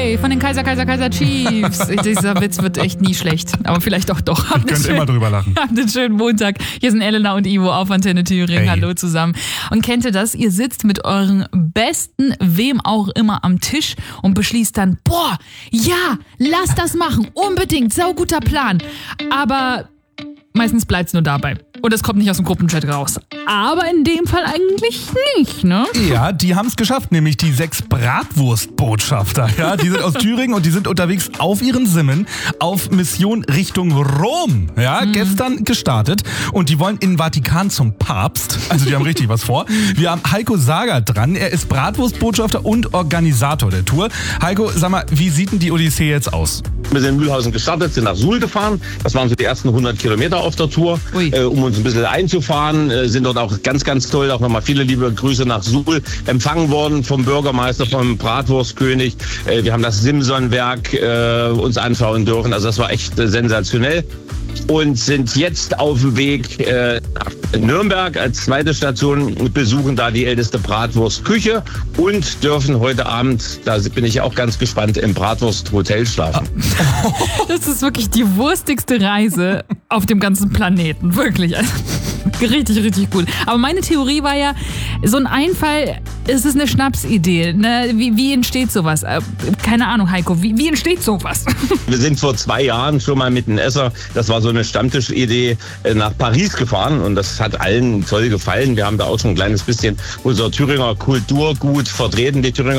Hey, von den Kaiser Chiefs. Dieser Witz wird echt nie schlecht, aber vielleicht auch doch. Ich könnte immer drüber lachen. Habt einen schönen Montag. Hier sind Elena und Ivo auf Antenne Thüringen. Hey. Hallo zusammen. Und kennt ihr das? Ihr sitzt mit euren Besten, wem auch immer, am Tisch und beschließt dann, boah, ja, lass das machen, unbedingt, sauguter Plan. Aber meistens bleibt's nur dabei. Und es kommt nicht aus dem Gruppenchat raus. Aber in dem Fall eigentlich nicht, ne? Ja, die haben es geschafft, nämlich die 6 Bratwurstbotschafter. Ja, die sind aus Thüringen und die sind unterwegs auf ihren Simmen auf Mission Richtung Rom. Ja, gestern gestartet und die wollen in den Vatikan zum Papst. Also die haben richtig was vor. Wir haben Heiko Sager dran. Er ist Bratwurstbotschafter und Organisator der Tour. Heiko, sag mal, wie sieht denn die Odyssee jetzt aus? Wir sind in Mühlhausen gestartet, sind nach Suhl gefahren. Das waren so die ersten 100 Kilometer auf der Tour, um uns ein bisschen einzufahren. Sind dort auch ganz, ganz toll, auch nochmal viele liebe Grüße nach Suhl empfangen worden vom Bürgermeister, vom Bratwurstkönig. Wir haben das Simson-Werk uns anschauen dürfen. Also das war echt sensationell. Und sind jetzt auf dem Weg nach Nürnberg als zweite Station und besuchen da die älteste Bratwurstküche und dürfen heute Abend, da bin ich auch ganz gespannt, im Bratwursthotel schlafen. Das ist wirklich die wurstigste Reise auf dem ganzen Planeten. Wirklich. Also, richtig, richtig gut. Aber meine Theorie war ja, so ein Einfall, es ist eine Schnapsidee. Ne? Wie entsteht sowas? Keine Ahnung, Heiko, wie entsteht sowas? Wir sind vor 2 Jahren schon mal mit einem Esser, das war so eine Stammtischidee, nach Paris gefahren und das hat allen toll gefallen. Wir haben da auch schon ein kleines bisschen unser Thüringer Kulturgut vertreten, die Thüringer